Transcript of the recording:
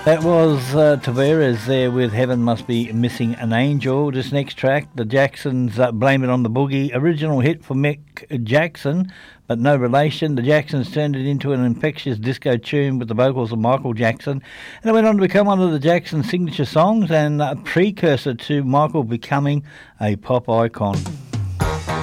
That was Tavares there with Heaven Must Be Missing an Angel. This next track, the Jacksons, Blame It on the Boogie. Original hit for Mick Jackson, but no relation. The Jacksons turned it into an infectious disco tune with the vocals of Michael Jackson. And it went on to become one of the Jackson signature songs and a precursor to Michael becoming a pop icon.